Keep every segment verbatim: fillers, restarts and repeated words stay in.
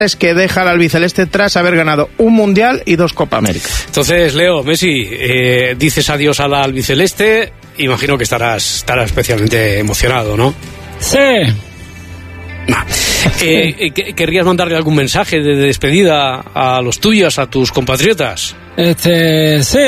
es que deja al albiceleste tras haber ganado un Mundial y dos Copa América. Entonces, Leo, Messi, eh, dices adiós al albiceleste, imagino que estarás, estarás especialmente emocionado, ¿no? Sí. Nah. Eh, eh, ¿Querrías mandarle algún mensaje de despedida a los tuyos, a tus compatriotas? Este, sí.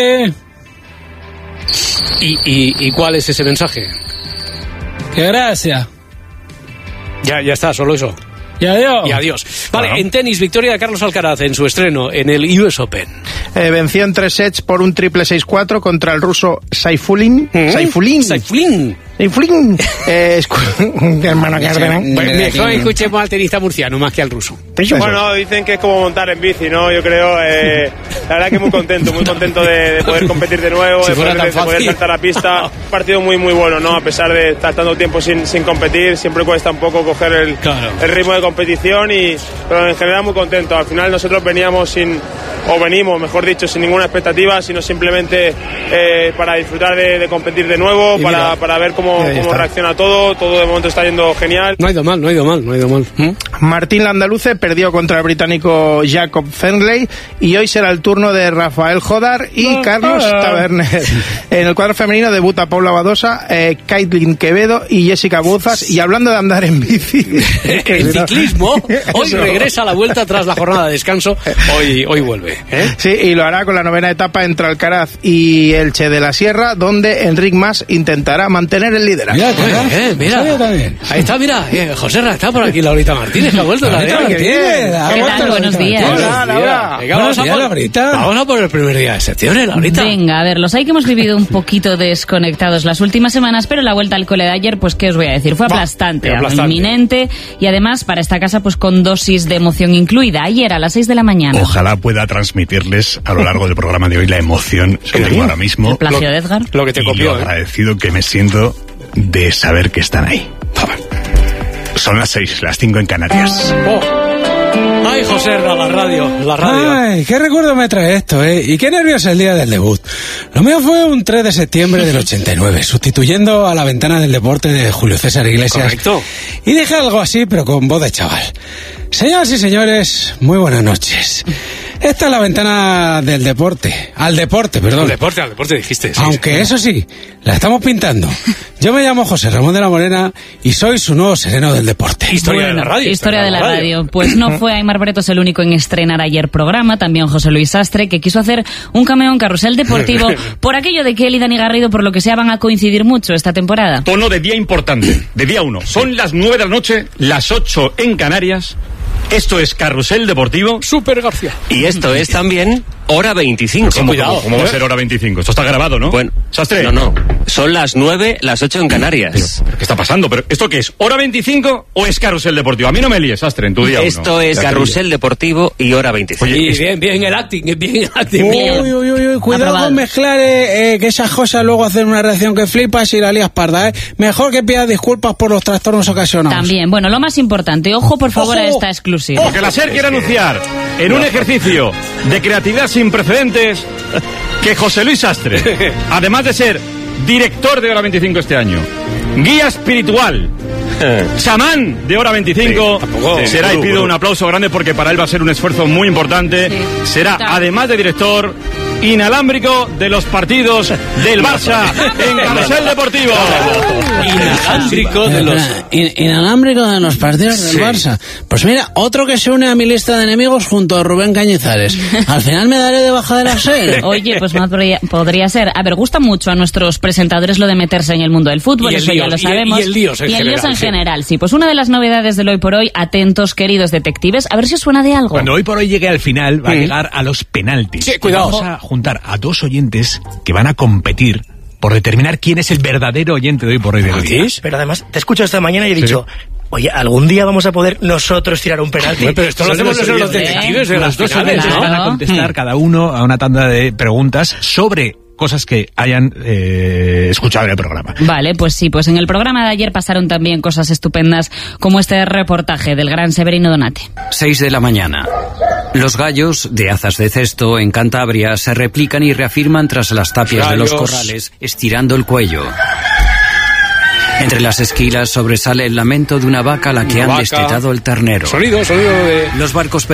¿Y, y, y cuál es ese mensaje? Que gracias. Ya, ya está, solo eso. Y adiós. Y adiós. Vale, bueno. En tenis, victoria de Carlos Alcaraz en su estreno en el U S Open. Eh, venció en tres sets por un triple seis cuatro contra el ruso Saifulin. ¿Mm? Saifulin. Saifulin. Saifulin. Eh, escu- hermano Cardenal. Mejor escuchemos al tenista murciano más que al ruso. Bueno, dicen que es como montar en bici, ¿no? Yo creo, eh, la verdad que muy contento, muy contento de, de poder competir de nuevo, si de, poder, de poder saltar a pista. Un partido muy, muy bueno, ¿no? A pesar de estar tanto tiempo sin, sin competir, siempre cuesta un poco coger el, claro. el ritmo de competición, y, pero en general muy contento. Al final nosotros veníamos sin, o venimos, mejor dicho, sin ninguna expectativa, sino simplemente eh, para disfrutar de, de competir de nuevo, para, para ver cómo, cómo reacciona todo. Todo de momento está yendo genial. No ha ido mal, no ha ido mal, no ha ido mal. ¿Mm? Martín Landaluce perdió contra el británico Jacob Fendley y hoy será el turno de Rafael Jodar y ah, Carlos ah, Taberner. En el cuadro femenino debuta Paula Badosa, eh, Caitlin Quevedo y Jessica Buzas. Y hablando de andar en bici, el ciclismo hoy regresa a la vuelta tras la jornada de descanso. Hoy, hoy vuelve. ¿eh? Sí, y lo hará con la novena etapa entre Alcaraz y Elche de la Sierra, donde Enric Mas intentará mantener el liderazgo. Mira, eh, mira. Ahí está, mira, eh, José Ra, está por aquí Laurita Martínez, que ha vuelto. Laurita la Martínez, ¿qué tal? Buenos días. Hola, Laura. Venga, vamos, a por, vamos a por el primer día de septiembre, Laurita. Venga, a ver, los hay que hemos vivido un poquito desconectados las últimas semanas, pero la vuelta al cole de ayer, pues qué os voy a decir, fue aplastante, bah, aplastante. inminente, y además para esta casa pues con dosis de emoción incluida. Ayer a las seis de la mañana. Ojalá pueda transmitirles a lo largo del programa de hoy la emoción que tengo ahora mismo. El plagio de Edgar. Lo que te copió. Y lo agradecido que me siento de saber que están ahí. Son las seis, las cinco en Canarias. Oh. Ay, José, la radio, la radio. Ay, qué recuerdo me trae esto, ¿eh? Y qué nervios el día del debut. Lo mío fue un tres de septiembre del ochenta y nueve, sustituyendo a la ventana del deporte de Julio César Iglesias. Correcto. Y dije algo así, pero con voz de chaval. Señoras y señores, muy buenas noches. Esta es la ventana del deporte. Al deporte, perdón. Al deporte, al deporte dijiste. Sí, Aunque sí. eso sí, la estamos pintando. Yo me llamo José Ramón de la Morena y soy su nuevo sereno del deporte. Historia bueno, de la radio. Historia de la radio. radio. Pues no fue Aimar Bretos el único en estrenar ayer programa, también José Luis Sastre, que quiso hacer un cameo en Carrusel Deportivo por aquello de que él y Dani Garrido, por lo que sea, van a coincidir mucho esta temporada. Tono de día importante, de día uno. Son las nueve de la noche, las ocho en Canarias. Esto es Carrusel Deportivo. Super García. Y esto es también Hora veinticinco. ¿Cómo, Cuidado, ¿cómo, cómo va a ser Hora veinticinco? Esto está grabado, ¿no? Bueno, Sastre. No, no. Son las nueve, las ocho en Canarias. Pero, pero ¿qué está pasando? ¿Pero esto qué es? ¿Hora veinticinco o es Carrusel Deportivo? A mí no me líes, Sastre, en tu día Esto uno. es Carrusel Deportivo y Hora veinticinco. Oye, y bien, bien el acting, bien el acting. Uy, uy, uy, uy, cuidado Aprobado. con mezclar eh, que esas cosas luego hacen una reacción que flipas y la lías parda, ¿eh? Mejor que pidas disculpas por los trastornos ocasionados. También, bueno, lo más importante, ojo por favor ojo, a esta exclusiva. Porque la SER quiere anunciar en un ejercicio de creatividad sin precedentes que José Luis Sastre, además de ser director de Hora veinticinco este año, guía espiritual, chamán de Hora veinticinco, sí, será, sí, y pido un aplauso grande porque para él va a ser un esfuerzo muy importante, sí, será, además de director, inalámbrico de los partidos del Barça en Carrusel Deportivo. Inalámbrico de los... Inalámbrico de los partidos del sí. Barça. Pues mira, otro que se une a mi lista de enemigos junto a Rubén Cañizares. Al final me daré de baja de la serie. Oye, pues más podría, podría ser. A ver, gusta mucho a nuestros presentadores lo de meterse en el mundo del fútbol, eso lío, ya lo sabemos. Y, y el líos en y el general. líos en sí. general, sí. Pues una de las novedades del Hoy por Hoy, atentos queridos detectives, a ver si os suena de algo. Cuando Hoy por Hoy llegue al final, va a llegar a los penaltis. Sí, cuidado. Vamos a juntar a dos oyentes que van a competir por determinar quién es el verdadero oyente de Hoy por Hoy del día. Pero además, te escucho esta mañana y he dicho... ¿Sí? Oye, ¿algún día vamos a poder nosotros tirar un penalti? Pero esto lo hacemos nosotros los detectives de las dos finales, ¿no? Van a contestar hmm. cada uno a una tanda de preguntas sobre cosas que hayan eh, escuchado en el programa. Vale, pues sí, pues en el programa de ayer pasaron también cosas estupendas como este reportaje del gran Severino Donate. seis de la mañana. Los gallos de Azas de Cesto en Cantabria se replican y reafirman tras las tapias gallos de los corrales, estirando el cuello. Entre las esquilas sobresale el lamento de una vaca a la que Una han vaca. destetado el ternero. Sonido, sonido de... Los barcos